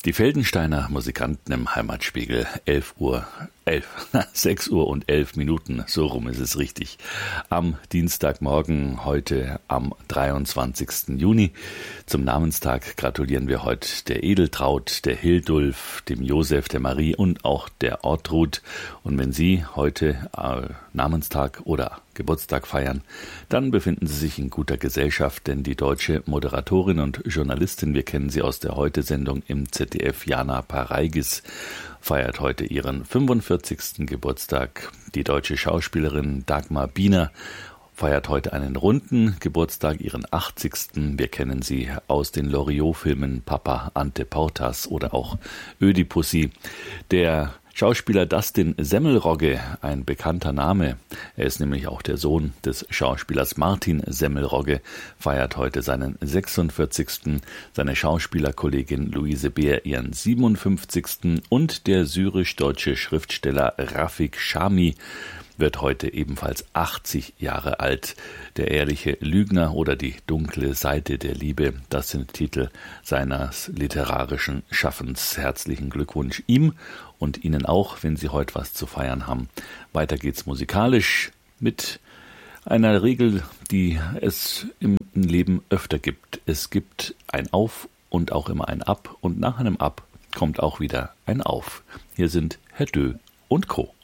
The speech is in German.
Die Feldensteiner Musikanten im Heimatspiegel, 6 Uhr und 11 Minuten, so rum ist es richtig. Am Dienstagmorgen, heute am 23. Juni. Zum Namenstag gratulieren wir heute der Edeltraut, der Hildulf, dem Josef, der Marie und auch der Ortrud. Und wenn Sie heute Namenstag oder Geburtstag feiern, dann befinden Sie sich in guter Gesellschaft, denn die deutsche Moderatorin und Journalistin, wir kennen sie aus der Heute-Sendung im ZDF, Jana Pareigis, feiert heute ihren 45. Geburtstag. Die deutsche Schauspielerin Dagmar Biener feiert heute einen runden Geburtstag, ihren 80. Wir kennen sie aus den Loriot-Filmen Papa Ante Portas oder auch Ödipussy. Der Schauspieler Dustin Semmelrogge, ein bekannter Name, er ist nämlich auch der Sohn des Schauspielers Martin Semmelrogge, feiert heute seinen 46., seine Schauspielerkollegin Luise Beer ihren 57. und der syrisch-deutsche Schriftsteller Rafik Chami wird heute ebenfalls 80 Jahre alt. Der ehrliche Lügner oder die dunkle Seite der Liebe, das sind Titel seines literarischen Schaffens. Herzlichen Glückwunsch ihm und Ihnen auch, wenn Sie heute was zu feiern haben. Weiter geht's musikalisch mit einer Regel, die es im Leben öfter gibt. Es gibt ein Auf und auch immer ein Ab und nach einem Ab kommt auch wieder ein Auf. Hier sind Herr Dö und Co.